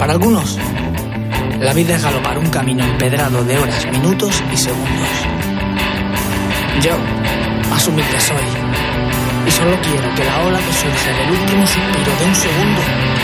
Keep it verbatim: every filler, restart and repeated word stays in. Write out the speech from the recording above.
Para algunos, la vida es galopar un camino empedrado de horas, minutos y segundos. Yo, más humilde soy, y solo quiero que la ola que surge del último suspiro de un segundo